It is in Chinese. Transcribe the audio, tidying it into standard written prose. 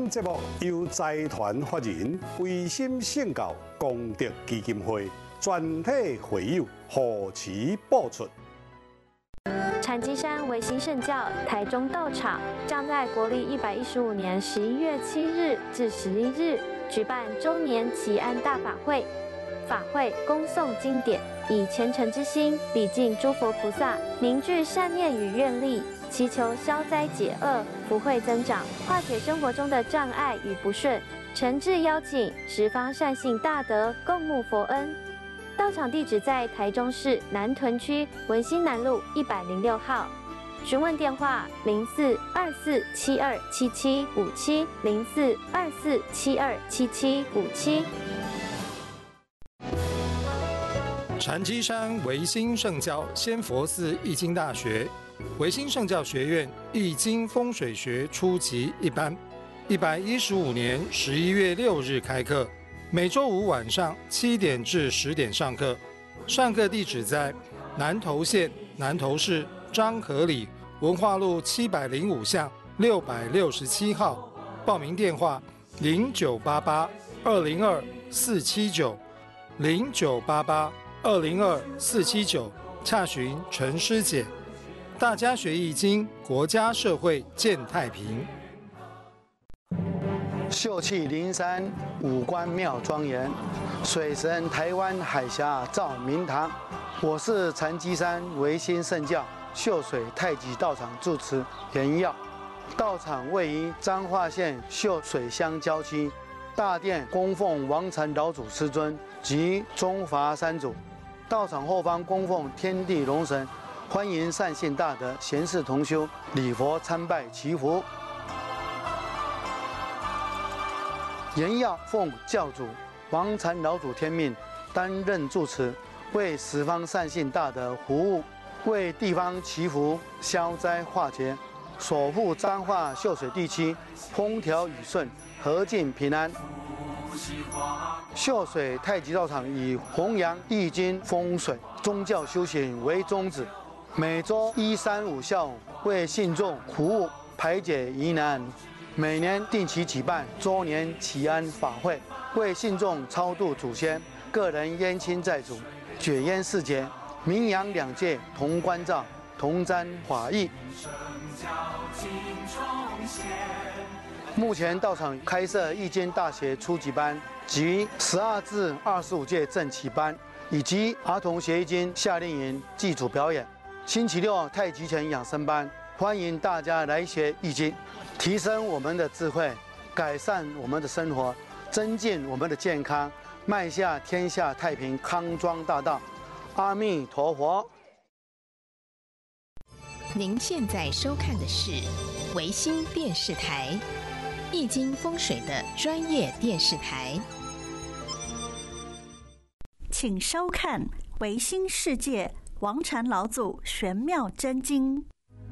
本节目由财团法人维新圣教功德基金会全体会友护持播出。 禅机山维新圣教台中道场将在国历115年11月7日至11日举办周年祈安大法会。法会恭诵经典，以虔诚之心礼敬诸佛菩萨，凝聚善念与愿力，祈求消灾解厄、福慧增长，化解生活中的障碍与不顺。诚挚邀请十方善信大德共沐佛恩。道场地址在台中市南屯区文心南路106号。询问电话0424727757，0424727757。 禅机山维新圣教仙佛寺易经大学维新圣教学院易经风水学初级一班，115年11月6日开课，每周五晚上7点至10点上课。上课地址在南投县南投市张河里文化路705巷667号。报名电话0988202479，0988202479，洽询陈师姐。大家学易经，国家社会健太平。 秀气灵山，五官妙庄严，水神台湾海峡照明堂。我是禅机山维新圣教秀水太极道场住持严耀。道场位于彰化县秀水乡郊区，大殿供奉王禅老祖师尊及中华三祖。道场后方供奉天地龙神，欢迎善信大德、贤士同修礼佛参拜祈福。严耀奉教主王禅老祖天命，担任住持，为十方善信大德服务，为地方祈福消灾化解，守护彰化秀水地区风调雨顺、和敬平安。秀水太极道场以弘扬易经风水、宗教修行为宗旨，每周1、3、5下午为信众服务，排解疑难。每年定期举办周年祈安法会，为信众超度祖先、个人冤亲债主，解冤释结，名扬两界同关照，同沾法益。目前道场开设易经大学初级班及12至25届正期班，以及儿童学易经夏令营祭祖表演。星期六太极拳养生班，欢迎大家来学易经，提升我们的智慧，改善我们的生活，增进我们的健康，迈向天下太平康庄大道。阿弥陀佛。 您现在收看的是维新电视台易经风水的专业电视台， 请收看维新世界王禅老祖玄妙真经。